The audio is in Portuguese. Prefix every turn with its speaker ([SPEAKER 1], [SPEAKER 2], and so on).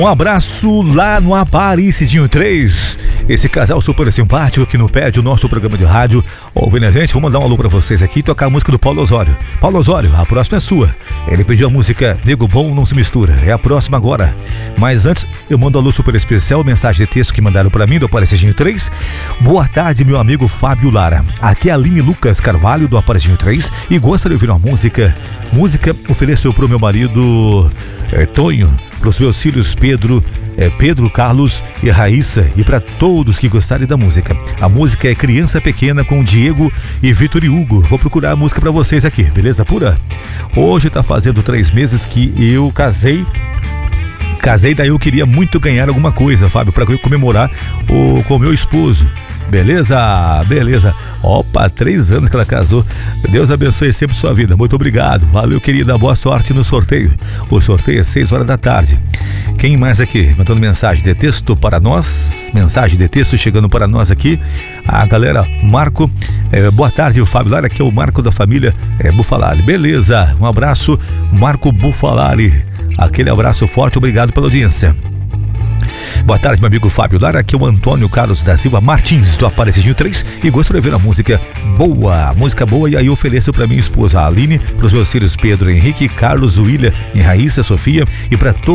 [SPEAKER 1] Um abraço lá no Aparecidinho 3. Esse casal super simpático que não perde o nosso programa de rádio. Ouvindo a gente, vou mandar um alô pra vocês aqui e tocar a música do Paulo Osório. Paulo Osório, a próxima é sua. Ele pediu a música Nego Bom Não Se Mistura. É a próxima agora. Mas antes, eu mando um alô super especial, mensagem de texto que mandaram pra mim do Aparecidinho 3. Boa tarde, meu amigo Fábio Lara. Aqui é a Aline Lucas Carvalho do Aparecidinho 3 e gosta de ouvir uma música. Música ofereceu pro meu marido Tonho, pros meus filhos Pedro, Carlos e Raíssa e para todos que gostarem da música. A música é Criança Pequena com Diego e Vitor e Hugo. Vou procurar a música para vocês aqui, beleza pura? Hoje tá fazendo 3 meses que eu casei, daí eu queria muito ganhar alguma coisa, Fábio, para comemorar com o meu esposo. Beleza? Beleza. Opa, 3 anos que ela casou. Deus abençoe sempre sua vida. Muito obrigado. Valeu, querida. Boa sorte no sorteio. O sorteio é 6 horas da tarde. Quem mais aqui? Mandando mensagem de texto para nós. Mensagem de texto chegando para nós aqui. A galera, Marco. Boa tarde, o Fábio Lara. Aqui é o Marco da família Bufalari. Beleza. Um abraço, Marco Bufalari. Aquele abraço forte. Obrigado pela audiência. Boa tarde, meu amigo Fábio Lara, aqui é o Antônio Carlos da Silva Martins do Aparecidinho 3 e gostaria de ver a música boa, e aí ofereço para minha esposa Aline, para os meus filhos Pedro, Henrique, Carlos, William e Raíssa, Sofia e para todos